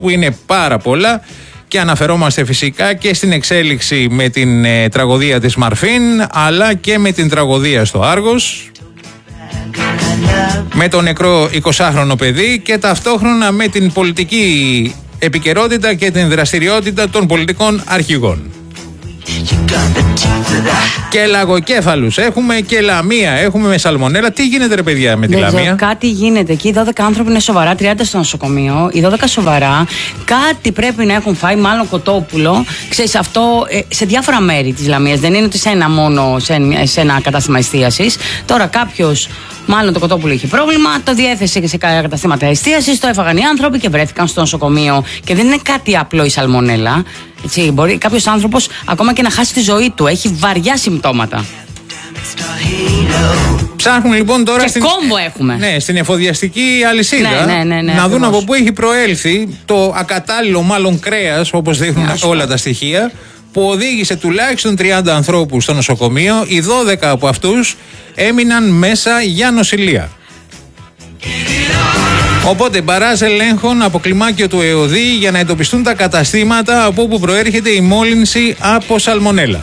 που είναι πάρα πολλά και αναφερόμαστε φυσικά και στην εξέλιξη με την τραγωδία της Μαρφίν, αλλά και με την τραγωδία στο Άργος, με το νεκρό 20χρονο παιδί και ταυτόχρονα με την πολιτική επικαιρότητα και την δραστηριότητα των πολιτικών αρχηγών. Και λαγοκέφαλους έχουμε και λαμία έχουμε με σαλμονέλα. Τι γίνεται ρε παιδιά με τη λαμία? Κάτι γίνεται εκεί. Οι 12 άνθρωποι είναι σοβαρά, 30 στο νοσοκομείο. Οι 12 σοβαρά. Κάτι πρέπει να έχουν φάει, μάλλον κοτόπουλο. Ξέρεις αυτό σε διάφορα μέρη της Λαμίας. Δεν είναι ότι σε ένα μόνο, σε ένα κατάστημα εστίασης. Τώρα κάποιος, μάλλον το κοτόπουλο είχε πρόβλημα, το διέθεσε σε καταστήματα εστίασης, το έφαγαν οι άνθρωποι και βρέθηκαν στο νοσοκομείο. Και δεν είναι κάτι απλό η σαλμονέλα. Έτσι, μπορεί κάποιος άνθρωπος ακόμα και να χάσει τη ζωή του. Έχει βαριά συμπτώματα. Ψάχνουν λοιπόν τώρα και κόμβο έχουμε. Ναι, στην εφοδιαστική αλυσίδα ναι, να δουν από πού έχει προέλθει το ακατάλληλο μάλλον κρέας, όπως δείχνουν όλα τα στοιχεία, που οδήγησε τουλάχιστον 30 ανθρώπους στο νοσοκομείο. Οι 12 από αυτούς έμειναν μέσα για νοσηλεία. Οπότε μπαράζ ελέγχων από κλιμάκιο του ΕΟΔΗ για να εντοπιστούν τα καταστήματα από όπου προέρχεται η μόλυνση από σαλμονέλα.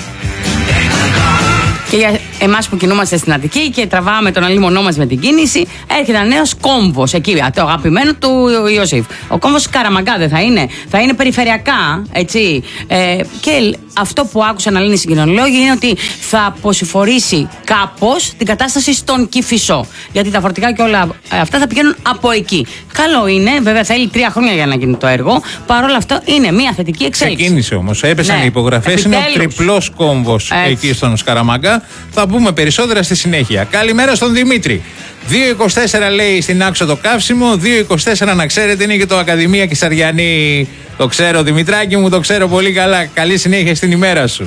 Και για εμάς που κινούμαστε στην Αττική και τραβάμε τον αλίμονό μας με την κίνηση, έρχεται ένα νέος κόμβος εκεί, το αγαπημένο του Ιωσήφ. Ο κόμβος Καραμαγκά δεν θα είναι? Θα είναι περιφερειακά, έτσι. Και αυτό που άκουσα να λένε οι συγκοινωνιολόγοι είναι ότι θα αποσυφορήσει κάπως την κατάσταση στον Κηφισό. Γιατί τα φορτικά και όλα αυτά θα πηγαίνουν από εκεί. Καλό είναι, βέβαια θέλει 3 χρόνια για να γίνει το έργο. Παρ' όλα αυτά είναι μια θετική εξέλιξη. Ξεκίνησε όμως, έπεσαν οι υπογραφές, είναι ο τριπλός κόμβος εκεί στον Σκαραμαγκά. Θα πούμε περισσότερα στη συνέχεια. Καλημέρα στον Δημήτρη. 2.24 λέει στην Άξο το καύσιμο. 2.24 να ξέρετε είναι και το Ακαδημία Κισαριανή. Το ξέρω Δημητράκη μου, το ξέρω πολύ καλά. Καλή συνέχεια στην ημέρα σου.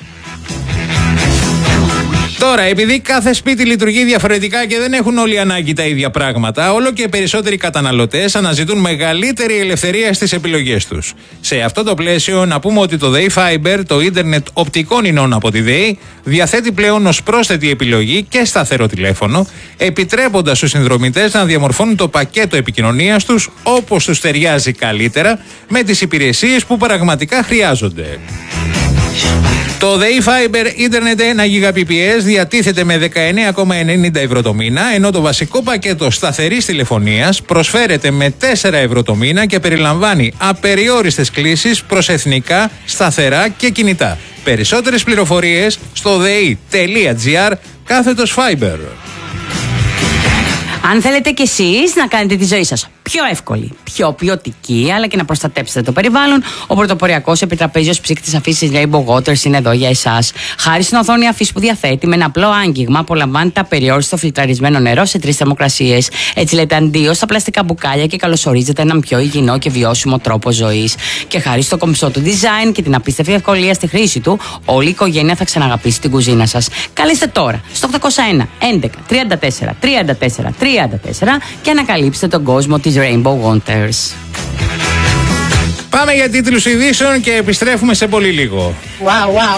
Τώρα, επειδή κάθε σπίτι λειτουργεί διαφορετικά και δεν έχουν όλοι ανάγκη τα ίδια πράγματα, όλο και περισσότεροι καταναλωτές αναζητούν μεγαλύτερη ελευθερία στις επιλογές τους. Σε αυτό το πλαίσιο, να πούμε ότι το ΔΕΗ Fiber, το ίντερνετ οπτικών ινών από τη ΔΕΗ, διαθέτει πλέον ως πρόσθετη επιλογή και σταθερό τηλέφωνο, επιτρέποντας στους συνδρομητές να διαμορφώνουν το πακέτο επικοινωνίας τους όπως τους ταιριάζει καλύτερα με τις υπηρεσίες που πραγματικά χρειάζονται. Το ΔΕΗ Fiber Internet 1 Gbps διατίθεται με 19,90 ευρώ το μήνα, ενώ το βασικό πακέτο σταθερής τηλεφωνίας προσφέρεται με 4 ευρώ το μήνα και περιλαμβάνει απεριόριστες κλήσεις προς εθνικά, σταθερά και κινητά. Περισσότερες πληροφορίες στο dei.gr/Fiber. Αν θέλετε κι εσείς να κάνετε τη ζωή σας πιο εύκολη, πιο ποιοτική, αλλά και να προστατέψετε το περιβάλλον, ο πρωτοποριακός επιτραπέζιος ψύκτης αφήσης Rainbow Waters είναι εδώ για εσάς. Χάρη στην οθόνη αφής που διαθέτει, με ένα απλό άγγιγμα απολαμβάνετε απεριόριστο φιλτραρισμένο νερό σε 3 θερμοκρασίες. Έτσι λέτε αντίο στα πλαστικά μπουκάλια και καλωσορίζετε έναν πιο υγιεινό και βιώσιμο τρόπο ζωής. Και χάρη στο κομψό του design και την απίστευτη ευκολία στη χρήση του, όλη η οικογένεια θα ξαναγαπήσει την κουζίνα σας. Καλέστε τώρα στο 801 11 34 34 34 και ανακαλύψτε τον κόσμο της Rainbow Waters. Πάμε για τίτλους ειδήσεων και επιστρέφουμε σε πολύ λίγο. Wow.